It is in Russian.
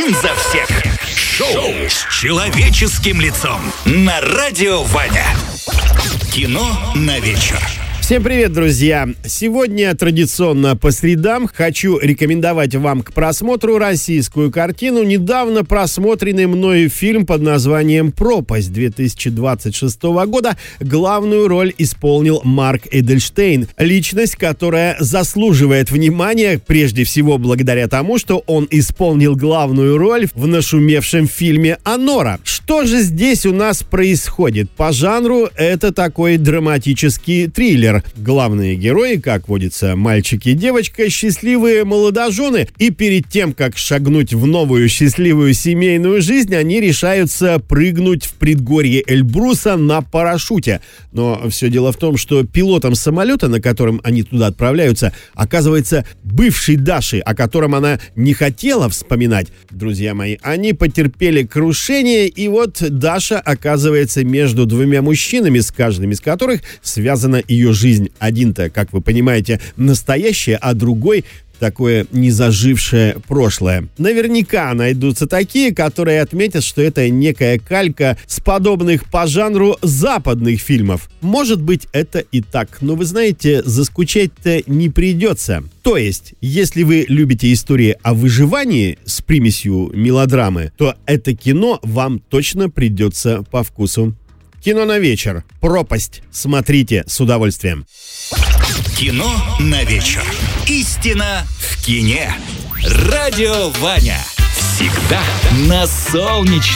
Один за всех. Шоу с человеческим лицом на Радио Ваня. Кино на вечер. Всем привет, друзья! Сегодня традиционно по средам хочу рекомендовать вам к просмотру российскую картину. Недавно просмотренный мною фильм под названием «Пропасть» 2026 года. Главную роль исполнил Марк Эдельштейн. Личность, которая заслуживает внимания, прежде всего благодаря тому, что он исполнил главную роль в нашумевшем фильме «Анора». Что же здесь у нас происходит? По жанру это такой драматический триллер. Главные герои, как водится, мальчик и девочка, счастливые молодожены, и перед тем, как шагнуть в новую счастливую семейную жизнь, они решаются прыгнуть в предгорье Эльбруса на парашюте. Но все дело в том, что пилотом самолета, на котором они туда отправляются, оказывается бывший Даши, о котором она не хотела вспоминать. Друзья мои, они потерпели крушение, и вот Даша оказывается между двумя мужчинами, с каждым из которых связана ее жизнь. Один-то, как вы понимаете, настоящее, а другой такое незажившее прошлое. Наверняка найдутся такие, которые отметят, что это некая калька с подобных по жанру западных фильмов. Может быть, это и так, но вы знаете, заскучать-то не придется. То есть, если вы любите истории о выживании с примесью мелодрамы, то это кино вам точно придется по вкусу. Кино на вечер. «Пропасть». Смотрите с удовольствием. Кино на вечер. Истина в кине. Радио Ваня. Всегда на солнечной